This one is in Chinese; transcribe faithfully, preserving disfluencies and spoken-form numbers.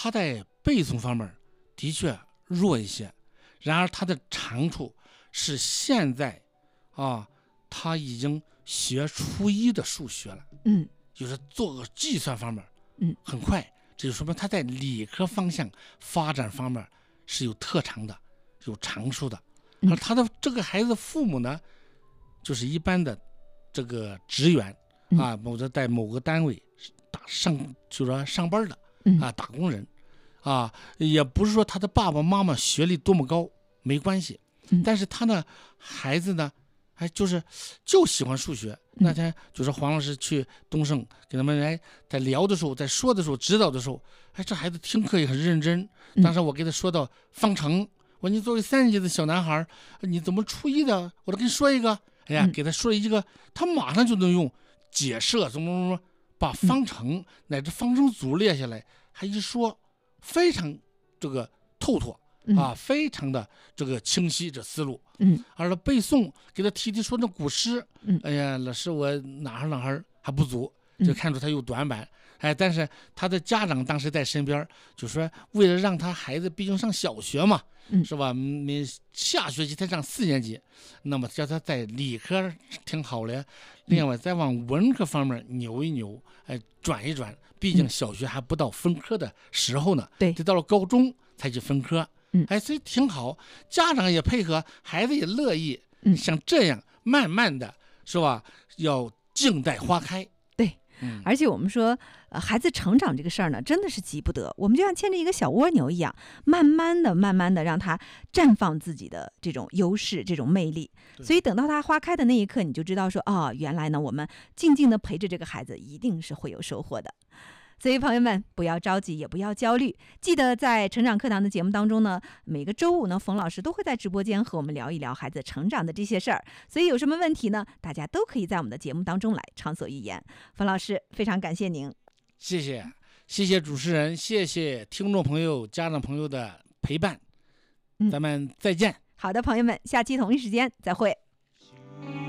他在背诵方面的确弱一些，然而他的长处是现在啊，他已经学初一的数学了， 嗯， 就是做个计算方面， 嗯， 很快，这就说明他在理科方向发展方面是有特长的，有长处的。 嗯、 而他的这个孩子父母呢，就是一般的这个职员、嗯、啊，某个在某个单位打上，就是说上班的、 嗯、 啊，打工人。啊，也不是说他的爸爸妈妈学历多么高，没关系， 嗯、 但是他呢，孩子呢，还就是就喜欢数学。嗯、那天就是黄老师去东胜给他们来在聊的时候，在说的时候，指导的时候，哎，这孩子听课也很认真。当时我给他说到方程，我说你作为三年级的小男孩，你怎么初一的？我都跟你说一个，哎呀，给他说一个，他马上就能用解设怎么怎么把方程乃至方程组列下来，还一说。非常这个透脱啊、嗯，非常的这个清晰这思路。 嗯， 而且背诵给他提提说那古诗， 嗯， 哎呀，老师我哪儿哪儿还不足，就看出他有短板。嗯、哎，但是他的家长当时在身边，就说为了让他孩子毕竟上小学嘛， 嗯、 是吧？你下学期才上四年级，那么叫他在理科挺好了，另外再往文科方面扭一扭，哎，转一转。毕竟小学还不到分科的时候呢， 对、嗯， 得到了高中才去分科， 嗯， 哎，所以挺好，家长也配合，孩子也乐意， 嗯， 像这样慢慢的是吧？要静待花开。 对， 嗯， 而且我们说，呃，孩子成长这个事儿呢，真的是急不得，我们就像牵着一个小蜗牛一样，慢慢的、慢慢的让他绽放自己的这种优势、这种魅力。所以等到他花开的那一刻，你就知道说，哦，原来呢，我们静静的陪着这个孩子，一定是会有收获的。所以朋友们不要着急，也不要焦虑，记得在成长课堂的节目当中呢，每个周五呢，冯老师都会在直播间和我们聊一聊孩子成长的这些事儿。所以有什么问题呢，大家都可以在我们的节目当中来畅所欲言。冯老师非常感谢您。 谢谢谢谢主持人，谢谢听众朋友家长朋友的陪伴、嗯、咱们再见。 好的朋友们，下期同一时间再会。